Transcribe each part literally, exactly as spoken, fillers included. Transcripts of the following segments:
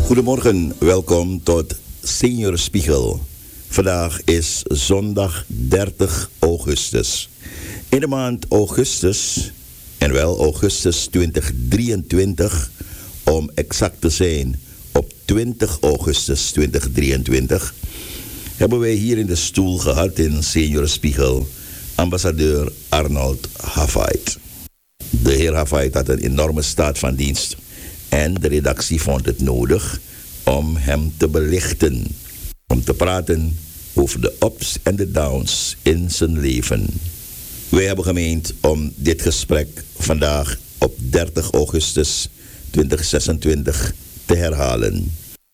Goedemorgen, welkom tot Senior Spiegel. Vandaag is zondag dertig augustus. In de maand augustus, en wel augustus twintig drieëntwintig, om exact te zijn op twintig augustus twintig drieëntwintig, hebben wij hier in de stoel gehad in Senior Spiegel ambassadeur Arnold Hafait. De heer Hafait had een enorme staat van dienst en de redactie vond het nodig om hem te belichten, om te praten over de ups en de downs in zijn leven. Wij hebben gemeend om dit gesprek vandaag op dertig augustus twintig zesentwintig te herhalen.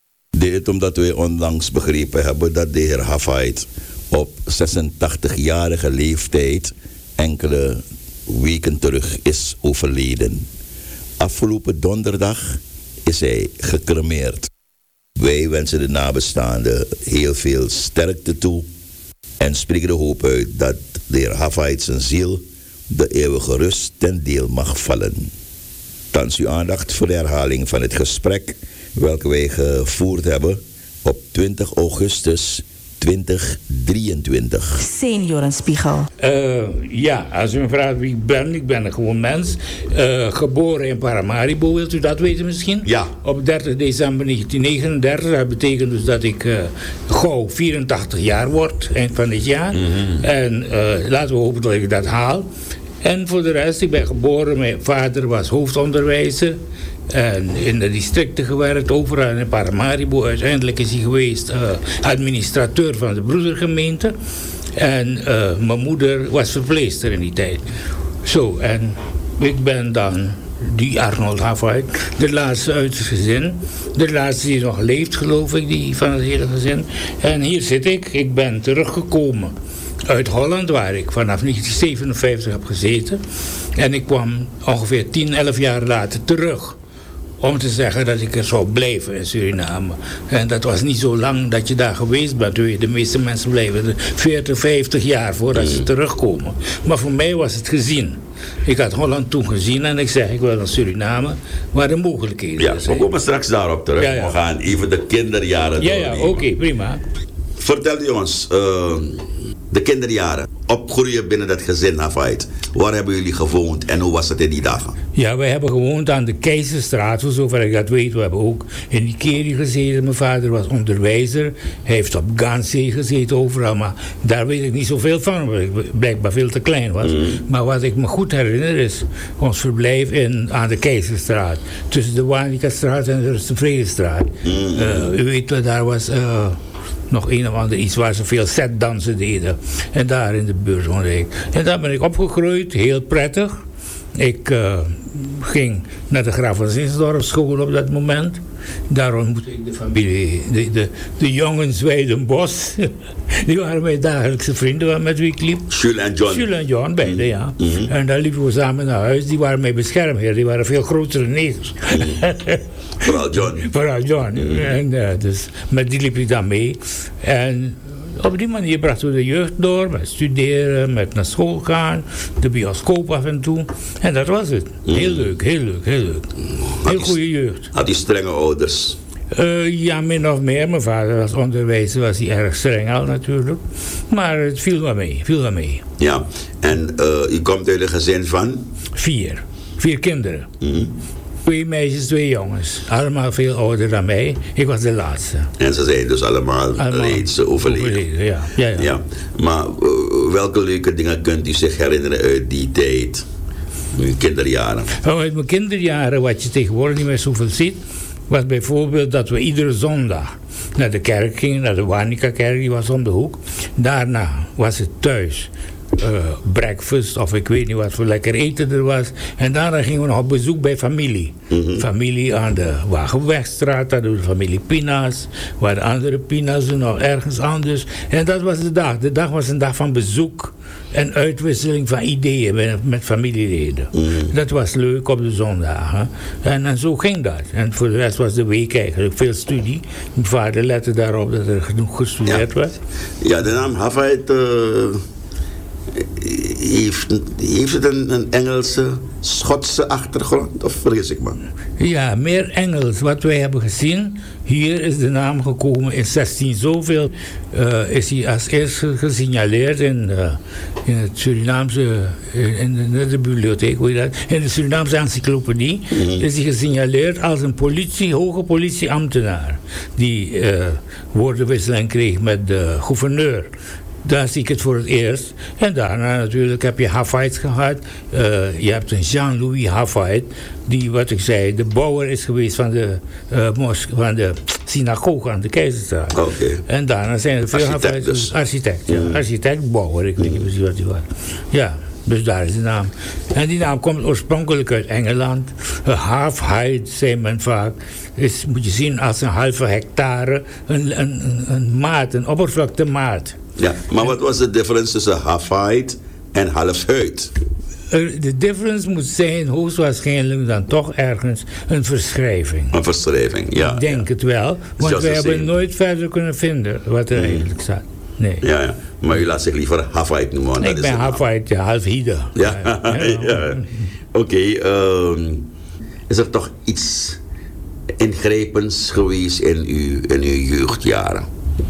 Dit omdat wij onlangs begrepen hebben dat de heer Hafait op zesentachtigjarige leeftijd enkele weken terug is overleden. Afgelopen donderdag is hij gecremeerd. Wij wensen de nabestaanden heel veel sterkte toe en spreken de hoop uit dat de heer Hafait zijn ziel de eeuwige rust ten deel mag vallen. Thans uw aandacht voor de herhaling van het gesprek welke wij gevoerd hebben op twintig augustus twintig drieëntwintig. Seniorenspiegel. Uh, ja, als u me vraagt wie ik ben, ik ben een gewoon mens. Uh, geboren in Paramaribo, wilt u dat weten misschien? Ja. Op dertig december negentien negenendertig. Dat betekent dus dat ik uh, gauw vierentachtig jaar word, eind van dit jaar. Mm-hmm. En uh, laten we hopen dat ik dat haal. En voor de rest, ik ben geboren, mijn vader was hoofdonderwijzer. En in de districten gewerkt, overal in Paramaribo. Uiteindelijk is hij geweest uh, administrateur van de broedergemeente. En uh, mijn moeder was verpleegster in die tijd. Zo, en ik ben dan die Arnold Hafait, de laatste uit het gezin. De laatste die nog leeft, geloof ik, die van het hele gezin. En hier zit ik, ik ben teruggekomen uit Holland, waar ik vanaf negentien zevenenvijftig heb gezeten. En ik kwam ongeveer tien, elf jaar later terug om te zeggen dat ik er zou blijven in Suriname. En dat was niet zo lang dat je daar geweest bent. De meeste mensen blijven er veertig, vijftig jaar voordat ze terugkomen. Maar voor mij was het gezien. Ik had Holland toen gezien en ik zeg, ik wil naar Suriname, waar de mogelijkheden ja, zijn. we komen straks daarop terug. Ja, ja. We gaan even de kinderjaren Ja, ja, oké, okay, prima. Vertel u ons, uh, de kinderjaren, opgroeien binnen dat gezin Hafait. Waar hebben jullie gewoond en hoe was het in die dagen? Ja, wij hebben gewoond aan de Keizerstraat, voor zover ik dat weet. We hebben ook in Nikeri gezeten. Mijn vader was onderwijzer. Hij heeft op Ganzee gezeten overal, maar daar weet ik niet zoveel van, omdat ik blijkbaar veel te klein was. Mm. Maar wat ik me goed herinner is ons verblijf in, aan de Keizerstraat. Tussen de Wanika-straat en de Rustenvredestraat. Mm. Uh, u weet, daar was Uh, nog een of ander iets waar ze veel setdansen deden. En daar in de buurt woonde ik. En daar ben ik opgegroeid, heel prettig. Ik uh, ging naar de Graaf van Zinsdorp school op dat moment. Daar ontmoette ik de familie, de, de, de jongens Weidenbos. Die waren mijn dagelijkse vrienden met wie ik liep. Jules en John. Jules en John, beide, mm-hmm. ja. Mm-hmm. En daar liepen we samen naar huis. Die waren mijn beschermheer. Die waren veel grotere nezers. Mm-hmm. Vooral John. Vooral John. Mm-hmm. En uh, dus met die liep ik dan mee. En op die manier brachten we de jeugd door. Met studeren, met naar school gaan. De bioscoop af en toe. En dat was het. Heel mm. leuk, heel leuk, heel leuk. Heel goede jeugd. Had u strenge ouders? Uh, ja, min of meer. Mijn vader was onderwijzer, was hij erg streng al natuurlijk. Maar het viel wel mee, viel wel mee. Ja, en uh, u komt uit een gezin van? Vier. Vier kinderen. Mm. Twee meisjes, twee jongens. Allemaal veel ouder dan mij. Ik was de laatste. En ze zijn dus allemaal, allemaal reeds overleden. overleden ja. Ja, ja. Ja. Maar uh, welke leuke dingen kunt u zich herinneren uit die tijd? Uw kinderjaren. Oh, uit mijn kinderjaren, wat je tegenwoordig niet meer zoveel ziet, was bijvoorbeeld dat we iedere zondag naar de kerk gingen, naar de Wanika-kerk, die was om de hoek. Daarna was het thuis Uh, breakfast of ik weet niet wat voor lekker eten er was. En daarna gingen we nog op bezoek bij familie. Mm-hmm. Familie aan de Wagenwegstraat, daar de familie Pina's. Waar de andere Pina's nog ergens anders. En dat was de dag. De dag was een dag van bezoek en uitwisseling van ideeën met, met familieleden. Mm-hmm. Dat was leuk op de zondagen. En, en zo ging dat. En voor de rest was de week eigenlijk veel studie. Mijn vader lette daarop dat er genoeg gestudeerd ja. was. Ja, de naam Hafait Uh... heeft, heeft het een, een Engelse, Schotse achtergrond? Of vergis ik me? Ja, meer Engels. Wat wij hebben gezien, hier is de naam gekomen in zestien zoveel. Uh, is hij als eerste gesignaleerd in, uh, in het Surinaamse, in, in de, de bibliotheek, hoe je dat? In de Surinaamse encyclopedie, mm-hmm. is hij gesignaleerd als een politie, hoge politieambtenaar. Die uh, woordenwisseling kreeg met de gouverneur. Daar zie ik het voor het eerst. En daarna natuurlijk heb je Hafait gehad. Uh, je hebt een Jean-Louis Hafait, die, wat ik zei, de bouwer is geweest van de, uh, mos- van de synagoge aan de Keizerstraat. Okay. En daarna zijn er veel architect, dus. Architect, ja. Mm. Architect, bouwer, ik weet niet precies wat hij was. Ja, dus daar is de naam. En die naam komt oorspronkelijk uit Engeland. Uh, Half-height, zei men vaak, is, moet je zien als een halve hectare, een, een, een, een maat, een oppervlaktemaat. Ja, maar wat was de difference tussen half-height en half-huid? De difference moet zijn, hoogstwaarschijnlijk dan toch ergens een verschrijving. Een verschrijving, ja. Ik denk ja. het wel, want wij hebben same. nooit verder kunnen vinden wat er mm. eigenlijk staat. Nee. Ja, ja, maar u laat zich liever half-height noemen. Ik dat ben half-height, ja, half-hide. Ja, ja. ja. ja. Oké, okay, um, is er toch iets ingrijpends geweest in uw, in uw jeugdjaren?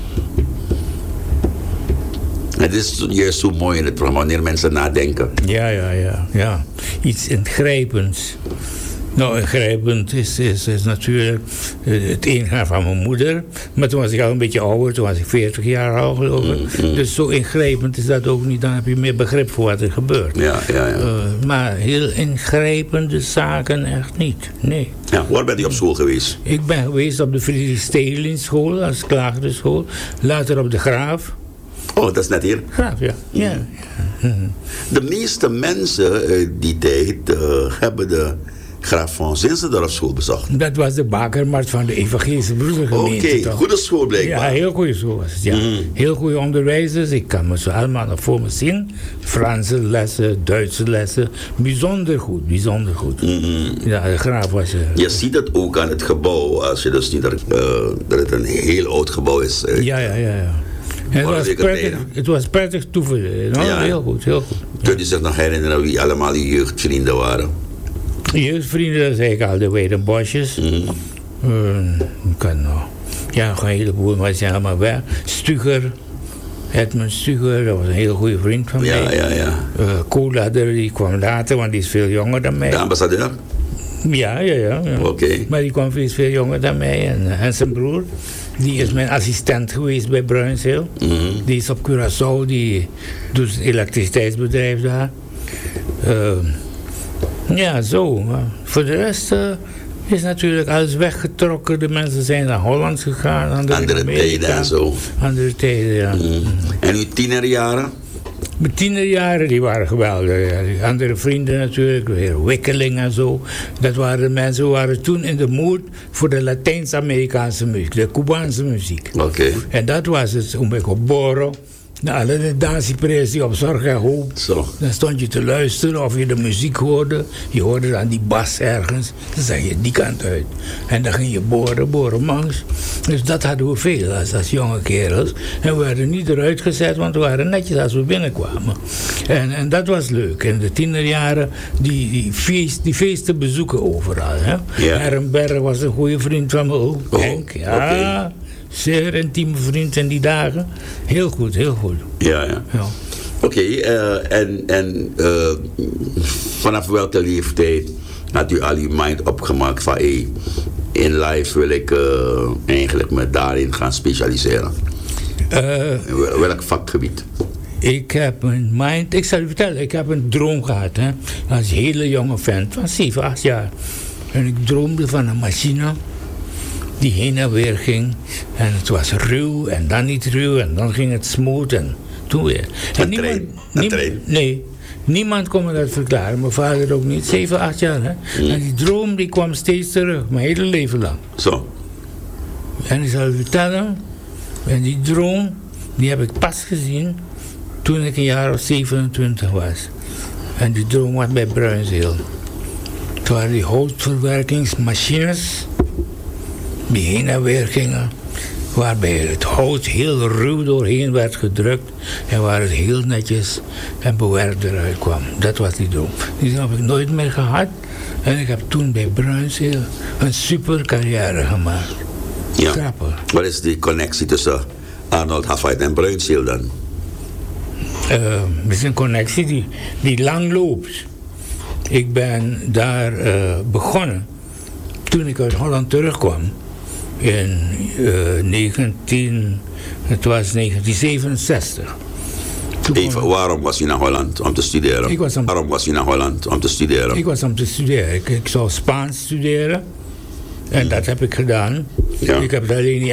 Het is juist zo mooi in het programma wanneer mensen nadenken. Ja, ja, ja, ja. Iets ingrijpends. Nou, ingrijpend is, is, is natuurlijk het ingaan van mijn moeder. Maar toen was ik al een beetje ouder, toen was ik veertig jaar oud geloof ik. Mm, mm. Dus zo ingrijpend is dat ook niet, dan heb je meer begrip voor wat er gebeurt. Ja, ja, ja. Uh, maar heel ingrijpende zaken echt niet, nee. Ja, waar bent u op school geweest? Ik ben geweest op de Friedrich Stegelin school, als klaagde school. Later op de Graaf. Oh, dat is net hier? Graaf, ja. Mm. ja. De meeste mensen uh, die tijd uh, hebben de Graaf van Zinzendorf bezocht. Dat was de bakermarkt van de evangelische broedergemeente. Oké, okay, goede school blijkbaar. Ja, heel goede school was het, ja. Mm. Heel goede onderwijzers. Ik kan me ze allemaal nog voor me zien. Franse lessen, Duitse lessen. Bijzonder goed, bijzonder goed. Mm-hmm. Ja, de Graaf was... Uh, je ziet het ook aan het gebouw. Als je dus niet dat, uh, dat het een heel oud gebouw is. Uh, ja, ja, ja, ja. Het was, prettig, het was prettig toeven. No? Ja. Heel goed, heel goed. Kunt u zich nog herinneren wie allemaal uw jeugdvrienden waren? Jeugdvrienden, dat zei ik al, de Weidenbosjes. Mm-hmm. Uh, ik kan nog. Ja, nog een heleboel, maar ze zijn allemaal weg. Stugger, Edmund Stugger, dat was een heel goede vriend van ja, mij. Ja, ja, uh, Koolader, die kwam later, want die is veel jonger dan mij. De ambassadeur? Ja, ja, ja. ja. Oké. Okay. Maar die kwam veel, veel jonger dan mij. En, en zijn broer, die is mijn assistent geweest bij Bruinzeel. Mm-hmm. Die is op Curaçao, die doet het elektriciteitsbedrijf daar. Uh, ja, zo. Maar voor de rest uh, is natuurlijk alles weggetrokken. De mensen zijn naar Holland gegaan. Andere, andere tijden en zo. Andere tijden, ja. Mm. En uw tienerjaren? Mijn tienerjaren, die waren geweldig. Ja. Andere vrienden natuurlijk, weer Wikkeling en zo. Dat waren mensen, die waren toen in de moed voor de Latijns-Amerikaanse muziek, de Cubaanse muziek. Oké. Okay. En dat was het, toen ik op Boro. Nou, alle de dansieprins die op Zorg en Hoop. Zo. Dan stond je te luisteren of je de muziek hoorde. Je hoorde dan die bas ergens. Dan zag je die kant uit. En dan ging je boren, boren mangs. Dus dat hadden we veel als, als jonge kerels. En we werden niet eruit gezet, want we waren netjes als we binnenkwamen. En, en dat was leuk. In de tienerjaren, die, die, feest, die feesten bezoeken overal. Hè? Ja. Herrenberg was een goede vriend van me ook. Oh, Henk, ja. Okay. Zeer intieme vriend in die dagen. Heel goed, heel goed. Ja, ja. ja. Oké, okay, uh, en, en uh, vanaf welke leeftijd had u al uw mind opgemaakt van hey, in life wil ik uh, eigenlijk me daarin gaan specialiseren? Uh, in welk vakgebied? Ik heb een mind, ik zal u vertellen, ik heb een droom gehad. Hè, als hele jonge vent van zeven, acht jaar. En ik droomde van een machine die heen en weer ging. En het was ruw en dan niet ruw en dan ging het smooth en toen weer. En een niemand, trein? Een niemand, trein? Nee, niemand kon me dat verklaren. Mijn vader ook niet. Zeven, acht jaar. Hè? Mm. En die droom die kwam steeds terug, mijn hele leven lang. Zo. En ik zal u vertellen, en die droom, die heb ik pas gezien toen ik een jaar of zevenentwintig was. En die droom was bij Bruinzeel. Het waren die houtverwerkingsmachines die heen en weer gingen. waarbij het hout heel ruw doorheen werd gedrukt en waar het heel netjes en bewerkt eruit kwam. Dat was die droom. Die heb ik nooit meer gehad en ik heb toen bij Bruinzeel een super carrière gemaakt. Ja. Grappig. Wat is die connectie tussen Arnold Hafait en Bruinzeel dan? Uh, het is een connectie die, die lang loopt. Ik ben daar uh, begonnen toen ik uit Holland terugkwam. In uh, negentien, het was negentien zevenenzestig. Toen Even, waarom was je naar Holland om te studeren? Ik was om, waarom was je naar Holland om te studeren? Ik was om te studeren. Ik, ik zou Spaans studeren. En dat heb ik gedaan. Ja. Ik heb het alleen niet